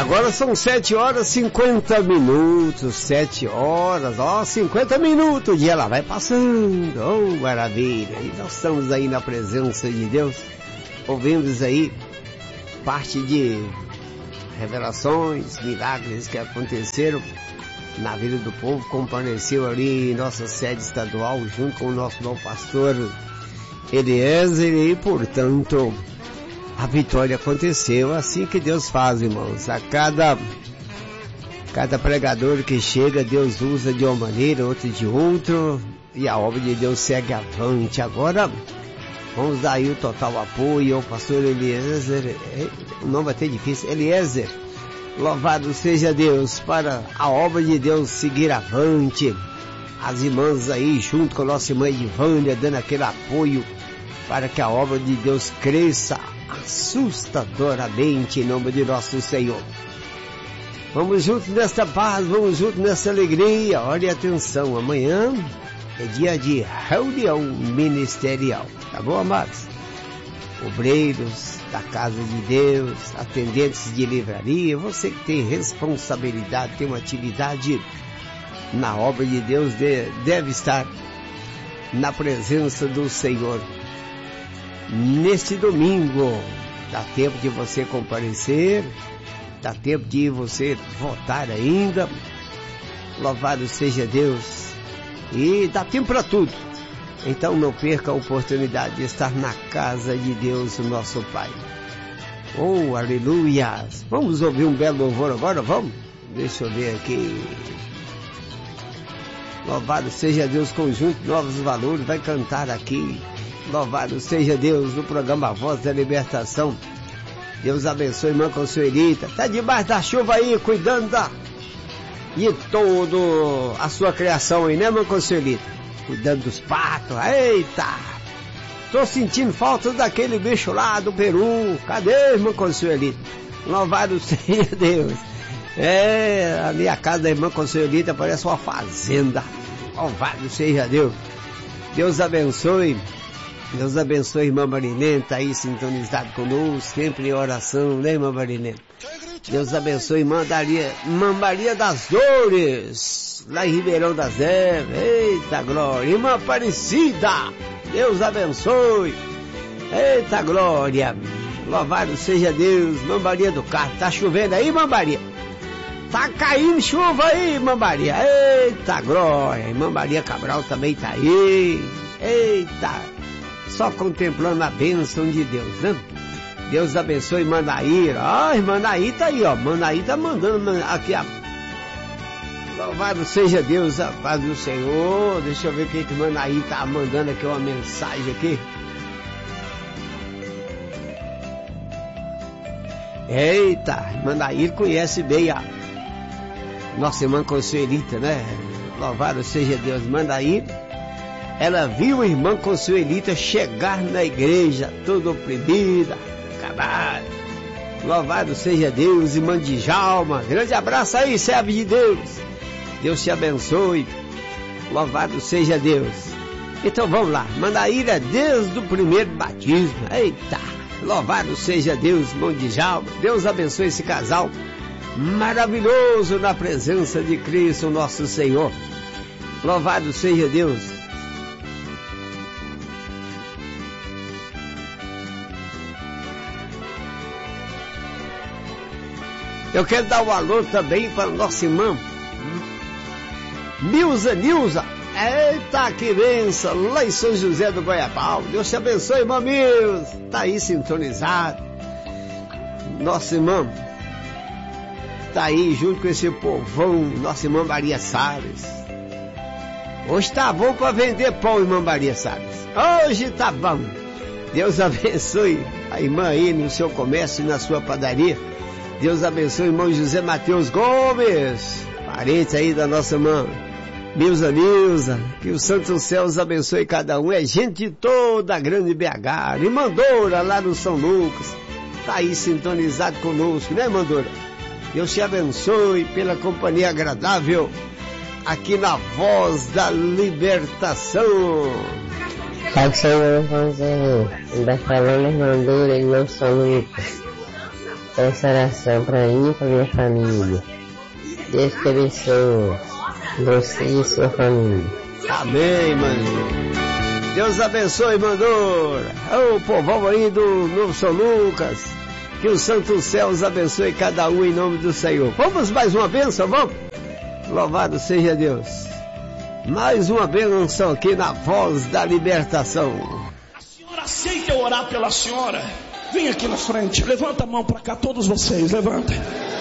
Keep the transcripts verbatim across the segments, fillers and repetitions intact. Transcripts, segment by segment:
Agora são sete horas e cinquenta minutos, sete horas, ó, cinquenta minutos, o dia lá vai passando, oh, maravilha. E nós estamos aí na presença de Deus, ouvimos aí parte de revelações, milagres que aconteceram na vida do povo, compareceu ali em nossa sede estadual, junto com o nosso novo pastor Eliezer, e portanto a vitória aconteceu. Assim que Deus faz, irmãos. A cada cada pregador que chega, Deus usa de uma maneira, outro de outro, e a obra de Deus segue avante. Agora vamos dar aí o total apoio ao pastor Eliezer, o nome vai ter difícil, Eliezer. Louvado seja Deus, para a obra de Deus seguir avante. As irmãs aí, junto com a nossa irmã Edivânia, dando aquele apoio para que a obra de Deus cresça assustadoramente em nome de nosso Senhor. Vamos juntos nesta paz, vamos juntos nessa alegria. Olha atenção, amanhã é dia de reunião ministerial, tá bom, amados? Obreiros da casa de Deus, atendentes de livraria, você que tem responsabilidade, tem uma atividade na obra de Deus, deve estar na presença do Senhor. Neste domingo, dá tempo de você comparecer, dá tempo de você votar ainda, louvado seja Deus, e dá tempo para tudo. Então não perca a oportunidade de estar na casa de Deus, o nosso Pai. Oh, aleluia! Vamos ouvir um belo louvor agora, vamos? Deixa eu ver aqui. Louvado seja Deus, conjunto Novos Valores, vai cantar aqui. Louvado seja Deus, no programa Voz da Libertação. Deus abençoe, irmã Consuelita. Tá debaixo da chuva aí, cuidando da... de todo a sua criação aí, né, irmã Consuelita? Cuidando dos patos. Eita! Tô sentindo falta daquele bicho lá do Peru. Cadê, irmã Consuelita? Louvado seja Deus. É, ali a casa da irmã Consuelita parece uma fazenda. Louvado seja Deus. Deus abençoe. Deus abençoe, irmã Marilene, tá aí sintonizado conosco, sempre em oração, né, irmã Marilene? Deus abençoe, irmã Maria, irmã Maria das Dores, lá em Ribeirão das Neves. Eita glória, irmã Aparecida, Deus abençoe. Eita glória, louvado seja Deus. Irmã Maria do Carmo, tá chovendo aí, irmã Maria? Tá caindo chuva aí, irmã Maria. Eita glória, irmã Maria Cabral também tá aí. Eita, só contemplando a bênção de Deus, né? Deus abençoe Manaíra. Ah, irmã Naí tá aí, ó. Manaí tá mandando aqui, ó. Louvado seja Deus, a paz do Senhor. Deixa eu ver o que que Manaí tá mandando aqui, uma mensagem aqui. Eita, Manaí conhece bem a nossa irmã Consuelita, né? Louvado seja Deus. Manaí, ela viu a irmã Consuelita chegar na igreja, toda oprimida, acabada. Louvado seja Deus, irmã Djalma. Grande abraço aí, servo de Deus. Deus te abençoe. Louvado seja Deus. Então vamos lá. Manaíra desde o primeiro batismo. Eita, louvado seja Deus, irmão Djalma. Deus abençoe esse casal maravilhoso na presença de Cristo, nosso Senhor. Louvado seja Deus. Eu quero dar um alô também para nossa irmã Nilza, Nilza. Eita, que benção, lá em São José do Goiabal. Deus te abençoe, irmã Nilza. Tá aí sintonizado. Nossa irmã tá aí junto com esse povão. Nossa irmã Maria Salles. Hoje tá bom para vender pão, irmã Maria Salles. Hoje tá bom. Deus abençoe a irmã aí no seu comércio e na sua padaria. Deus abençoe o irmão José Mateus Gomes, parente aí da nossa irmã Nilza Nilza. Que os santos céus abençoe cada um. É gente de toda a grande B H. Irmã Dora lá no São Lucas, tá aí sintonizado conosco, né, irmã Dora? Deus te abençoe pela companhia agradável aqui na Voz da Libertação. Pode ser, irmão Zé, ainda falando, irmã Dora, irmão São Lucas. essa oração para mim e para minha família. Deus te abençoe, você e sua família. Amém, mano. Deus abençoe, Mandor. O povão aí do Novo São Lucas. Que os santos céus abençoe cada um em nome do Senhor. Vamos mais uma bênção, vamos? Louvado seja Deus. Mais uma bênção aqui na Voz da Libertação. A senhora aceita eu orar pela senhora? Vem aqui na frente, levanta a mão para cá, todos vocês, levanta.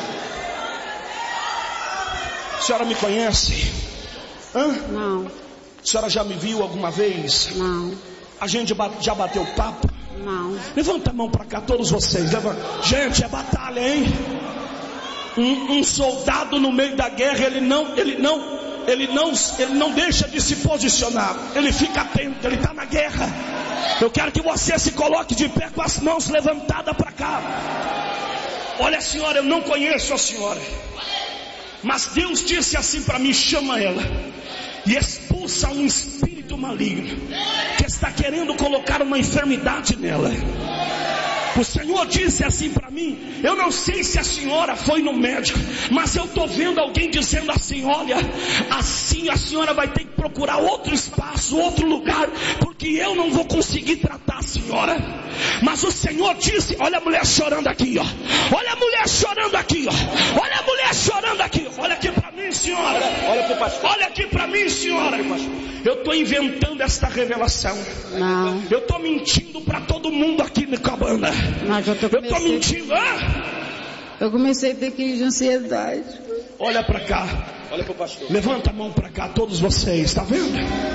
A senhora me conhece? Hã? Não. A senhora já me viu alguma vez? Não. A gente já bateu papo? Não. Levanta a mão para cá, todos vocês. Levanta. Gente, é batalha, hein? Um, um soldado no meio da guerra, ele não, ele não, ele não, ele não deixa de se posicionar. Ele fica atento, ele está na guerra. Eu quero que você se coloque de pé com as mãos levantadas para cá. Olha, senhora, eu não conheço a senhora, mas Deus disse assim para mim: chama ela e expulsa um espírito maligno que está querendo colocar uma enfermidade nela. O Senhor disse assim para mim: eu não sei se a senhora foi no médico, mas eu estou vendo alguém dizendo assim: olha, assim a senhora vai ter que procurar outro espaço, outro lugar, porque eu não vou conseguir tratar a senhora. Mas o Senhor disse: olha a mulher chorando aqui, ó. Olha a mulher chorando aqui, ó. Olha a mulher chorando aqui, ó. Olha aqui para mim, senhora. Olha, olha, pastor. Olha aqui para mim, senhora. Eu estou inventando esta revelação. Não. Eu estou mentindo para todo mundo aqui na cabana. Mas eu estou Eu mentindo, ah? Eu comecei a ter crise de ansiedade. Olha para cá. Olha pro pastor. Levanta a mão para cá, todos vocês, tá vendo?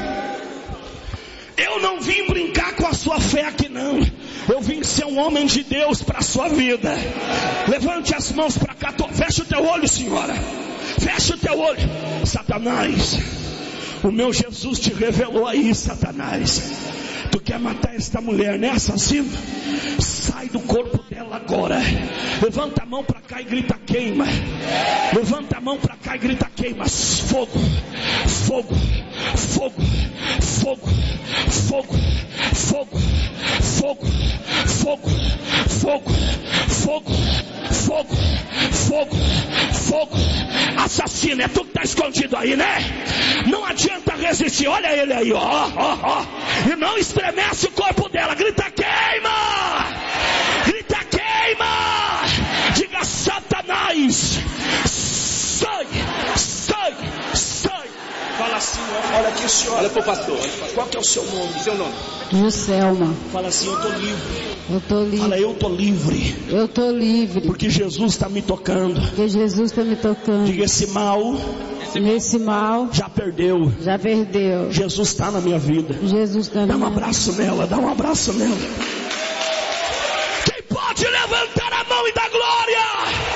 Eu não vim brincar com a sua fé aqui não. Eu vim ser um homem de Deus para a sua vida. Levante as mãos para cá. Fecha o teu olho, senhora. Fecha o teu olho. Satanás, o meu Jesus te revelou aí, Satanás. Tu quer matar esta mulher, né, assassino? Sai do corpo dela agora. Levanta a mão para cá e grita: queima. Levanta a mão para cá e grita: queima. Fogo, fogo, fogo, fogo, fogo, fogo, fogo, fogo, fogo, fogo, fogo, fogo, fogo. Assassino, é tu que está escondido aí, né? Não adianta resistir. Olha ele aí, ó, ó, ó. E não estremece o corpo dela. Grita: queima! Grita: queima! Diga: Satanás, sai, sai, sai. Fala assim, ó. Olha aqui, senhor. Olha pro pastor. Qual que é o seu nome? Seu nome? Juscelma. Fala assim: eu tô livre. Eu tô livre. Fala: eu tô livre. Eu tô livre. Porque Jesus está me tocando. Porque Jesus está me tocando. Diga: esse mal, nesse mal, já perdeu. Já perdeu. Jesus está na minha vida. Jesus está na Dá um minha abraço vida. nela, dá um abraço nela. Quem pode levantar a mão e dar glória?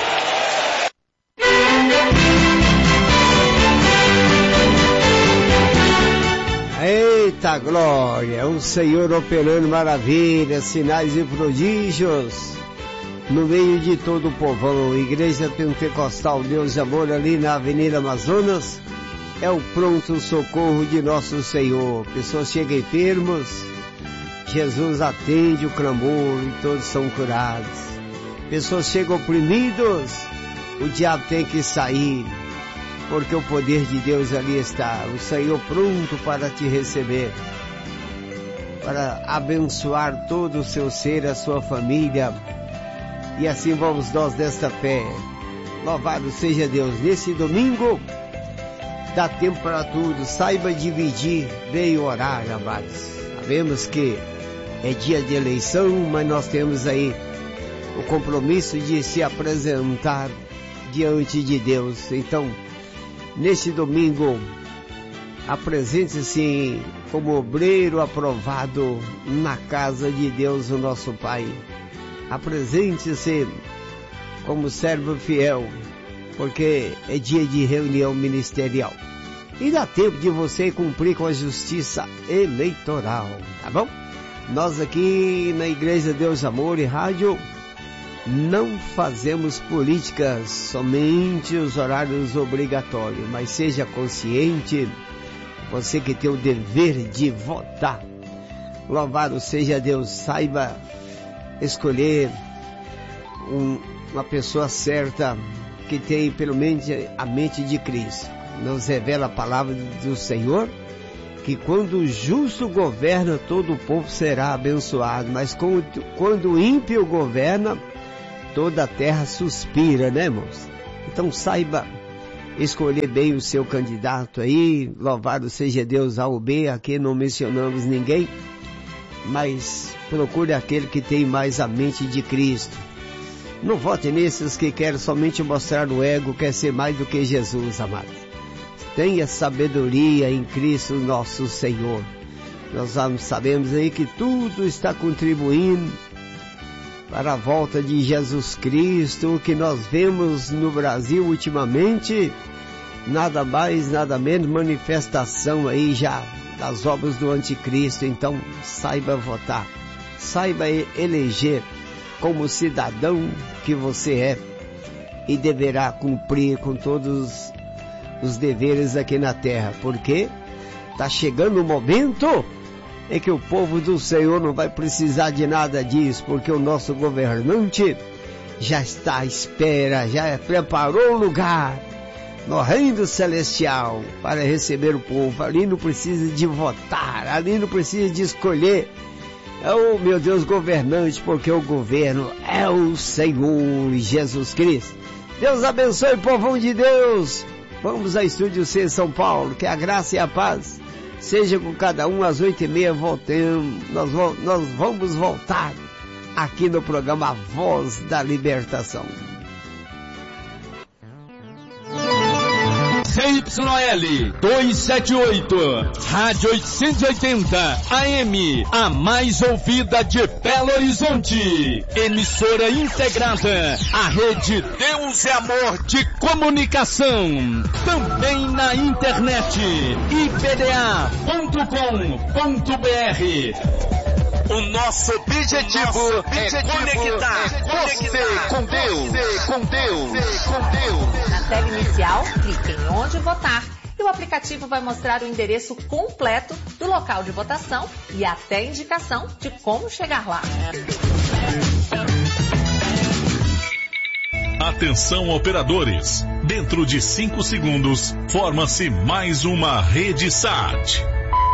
Eita glória, o Senhor operando maravilhas, sinais e prodígios no meio de todo o povão. Igreja Pentecostal Deus de Amor, ali na Avenida Amazonas, é o pronto socorro de nosso Senhor. Pessoas chegam enfermas, Jesus atende o clamor e todos são curados. Pessoas chegam oprimidos, o diabo tem que sair, porque o poder de Deus ali está. O Senhor pronto para te receber, para abençoar todo o seu ser, a sua família. E assim vamos nós desta fé. Louvado seja Deus. Nesse domingo dá tempo para tudo. Saiba dividir, veio orar, amados. Sabemos que é dia de eleição, mas nós temos aí o compromisso de se apresentar diante de Deus. Então, neste domingo, apresente-se como obreiro aprovado na casa de Deus, o nosso Pai. Apresente-se como servo fiel, porque é dia de reunião ministerial. E dá tempo de você cumprir com a justiça eleitoral, tá bom? Nós aqui na Igreja Deus Amor e Rádio não fazemos políticas, somente os horários obrigatórios, mas seja consciente, você que tem o dever de votar. Louvado seja Deus, saiba escolher um, uma pessoa certa, que tem pelo menos a mente de Cristo. Nos revela a palavra do Senhor, que quando o justo governa, todo o povo será abençoado, mas quando, quando o ímpio governa, toda a terra suspira, né, irmãos? Então saiba escolher bem o seu candidato aí. Louvado seja Deus. A ou B, aqui não mencionamos ninguém, mas procure aquele que tem mais a mente de Cristo. Não vote nesses que querem somente mostrar o ego, quer ser mais do que Jesus, amado. Tenha sabedoria em Cristo nosso Senhor. Nós sabemos aí que tudo está contribuindo para a volta de Jesus Cristo. O que nós vemos no Brasil ultimamente, nada mais, nada menos, manifestação aí já das obras do anticristo. Então saiba votar, saiba eleger como cidadão que você é, e deverá cumprir com todos os deveres aqui na terra, porque está chegando o momento em que o povo do Senhor não vai precisar de nada disso, porque o nosso governante já está à espera, já preparou o lugar no reino celestial para receber o povo. Ali não precisa de votar, ali não precisa de escolher é o meu Deus governante, porque o governo é o Senhor Jesus Cristo. Deus abençoe o povão de Deus. Vamos a Estúdio C, São Paulo. Que a graça e a paz seja com cada um. Às oito e meia voltemos. Nós, nós vamos voltar aqui no programa A Voz da Libertação. C Y L duzentos e setenta e oito, Rádio oitocentos e oitenta A M, a mais ouvida de Belo Horizonte. Emissora integrada à rede Deus é Amor de Comunicação. Também na internet, i p d a ponto com ponto b r. O nosso objetivo, o nosso objetivo é conectar, é conectar você com Deus, você com Deus, você com Deus. Na tela inicial, clique em onde votar e o aplicativo vai mostrar o endereço completo do local de votação e até indicação de como chegar lá. Atenção, operadores. Dentro de cinco segundos, forma-se mais uma rede S A T.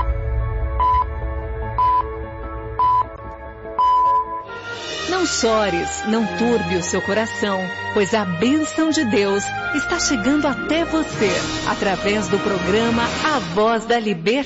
Não chores, não turbe o seu coração, pois a bênção de Deus está chegando até você, através do programa A Voz da Libertação.